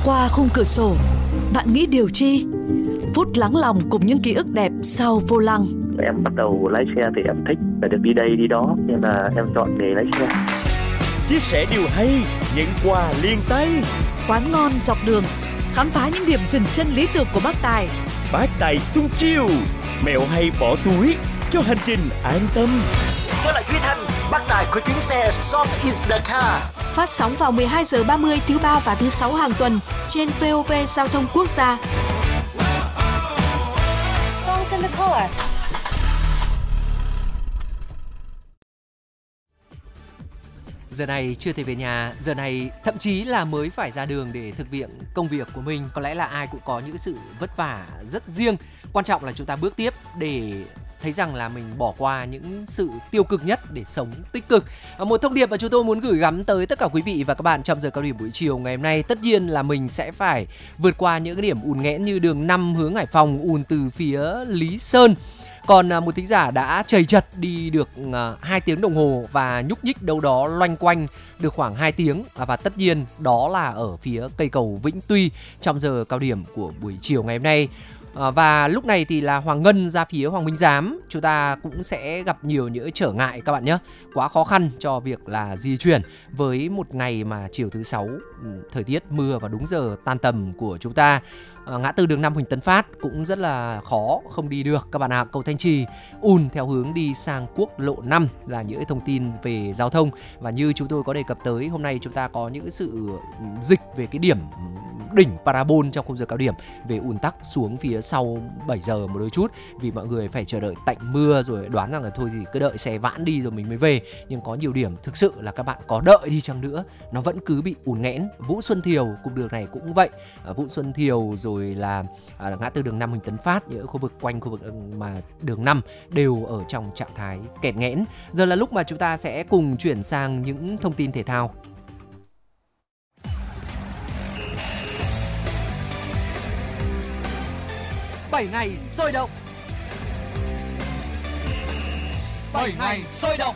Qua khung cửa sổ, bạn nghĩ điều chi? Phút lắng lòng cùng những ký ức đẹp sau vô lăng. Em bắt đầu lái xe thì em thích để được đi đây đi đó, nên là em chọn nghề lái xe. Chia sẻ điều hay, nhận quà liền tay. Quán ngon dọc đường, khám phá những điểm dừng chân lý tưởng của bác Tài. Bác Tài tung chiêu, mẹo hay bỏ túi cho hành trình an tâm. Tôi là Duy Thanh, bác Tài của chuyến xe Song is the car. Phát sóng vào 12 giờ 30 thứ ba và thứ sáu hàng tuần trên VOV Giao thông Quốc gia. Songs in the car. Giờ này chưa thể về nhà, giờ này thậm chí là mới phải ra đường để thực hiện công việc của mình. Có lẽ là ai cũng có những sự vất vả rất riêng. Quan trọng là chúng ta bước tiếp để thấy rằng là mình bỏ qua những sự tiêu cực nhất để sống tích cực. Một thông điệp mà chúng tôi muốn gửi gắm tới tất cả quý vị và các bạn trong giờ cao điểm buổi chiều ngày hôm nay, tất nhiên là mình sẽ phải vượt qua những cái điểm ùn nghẽn như đường 5 hướng Hải Phòng, ùn từ phía Lý Sơn. Còn một thính giả đã chầy chật đi được 2 tiếng đồng hồ và nhúc nhích đâu đó loanh quanh được khoảng 2 tiếng. Và tất nhiên đó là ở phía cây cầu Vĩnh Tuy trong giờ cao điểm của buổi chiều ngày hôm nay. Và lúc này thì là Hoàng Ngân ra phía Hoàng Minh Giám, chúng ta cũng sẽ gặp nhiều những trở ngại các bạn nhé. Quá khó khăn cho việc là di chuyển với một ngày mà chiều thứ Sáu thời tiết mưa và đúng giờ tan tầm của chúng ta. Ngã tư đường 5 Huỳnh Tấn Phát cũng rất là khó, không đi được các bạn ạ. Cầu Thanh Trì ùn theo hướng đi sang quốc lộ 5 là những thông tin về giao thông. Và như chúng tôi có đề cập tới, hôm nay chúng ta có những sự dịch về cái điểm đỉnh Parabol trong khung giờ cao điểm về ùn tắc xuống phía sau 7 giờ một đôi chút, vì mọi người phải chờ đợi tạnh mưa rồi đoán rằng là thôi thì cứ đợi xe vãn đi rồi mình mới về. Nhưng có nhiều điểm thực sự là các bạn có đợi đi chăng nữa nó vẫn cứ bị ùn nghẽn. Vũ Xuân Thiều cung đường này cũng vậy, Vũ Xuân Thiều rồi là ngã tư đường 5 Huỳnh Tấn Phát, những khu vực quanh khu vực mà đường 5 đều ở trong trạng thái kẹt nghẽn. Giờ là lúc mà chúng ta sẽ cùng chuyển sang những thông tin thể thao. Bảy ngày sôi động. 7 ngày sôi động.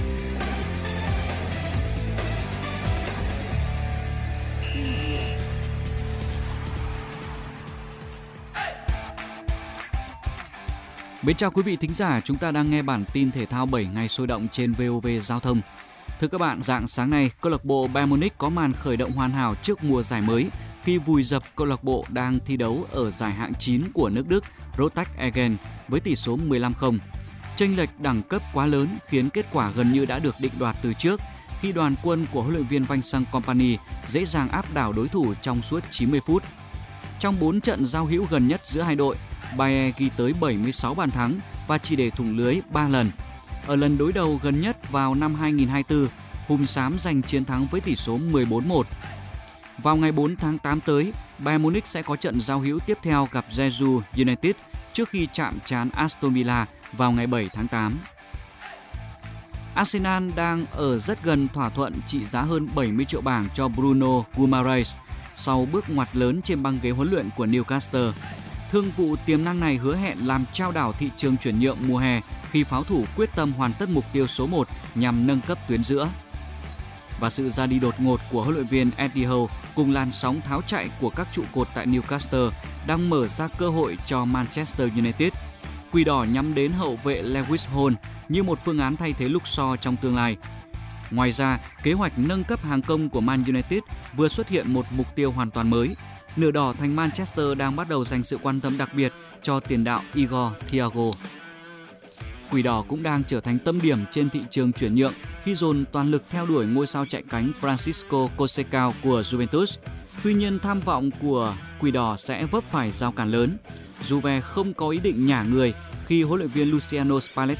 Mến chào quý vị thính giả, chúng ta đang nghe bản tin thể thao 7 ngày sôi động trên VOV Giao thông. Thưa các bạn, rạng sáng nay, câu lạc bộ Bayern Munich có màn khởi động hoàn hảo trước mùa giải mới khi vùi dập câu lạc bộ đang thi đấu ở giải hạng 9 của nước Đức Rostock Essen với tỷ số 15-0. Chênh lệch đẳng cấp quá lớn khiến kết quả gần như đã được định đoạt từ trước khi đoàn quân của huấn luyện viên Vincent Kompany dễ dàng áp đảo đối thủ trong suốt 90 phút. Trong 4 trận giao hữu gần nhất giữa hai đội, Bayern ghi tới 76 bàn thắng và chỉ để thủng lưới 3 lần. Ở lần đối đầu gần nhất vào năm 2024, Hùm Xám giành chiến thắng với tỷ số 14-1. Vào ngày 4 tháng 8 tới, Bayern Munich sẽ có trận giao hữu tiếp theo gặp Jeju United trước khi chạm trán Aston Villa vào ngày 7 tháng 8. Arsenal đang ở rất gần thỏa thuận trị giá hơn 70 triệu bảng cho Bruno Guimaraes sau bước ngoặt lớn trên băng ghế huấn luyện của Newcastle. Thương vụ tiềm năng này hứa hẹn làm chao đảo thị trường chuyển nhượng mùa hè khi pháo thủ quyết tâm hoàn tất mục tiêu số 1 nhằm nâng cấp tuyến giữa. Và sự ra đi đột ngột của huấn luyện viên Eddie Howe cùng làn sóng tháo chạy của các trụ cột tại Newcastle đang mở ra cơ hội cho Manchester United. Quỷ đỏ nhắm đến hậu vệ Lewis Hall như một phương án thay thế Luke Shaw trong tương lai. Ngoài ra, kế hoạch nâng cấp hàng công của Man United vừa xuất hiện một mục tiêu hoàn toàn mới. Nửa đỏ thành Manchester đang bắt đầu dành sự quan tâm đặc biệt cho tiền đạo Igor Thiago. Quỷ đỏ cũng đang trở thành tâm điểm trên thị trường chuyển nhượng khi dồn toàn lực theo đuổi ngôi sao chạy cánh Francisco Conceição của Juventus. Tuy nhiên, tham vọng của Quỷ đỏ sẽ vấp phải rào cản lớn. Juve không có ý định nhả người khi huấn luyện viên Luciano Spalletti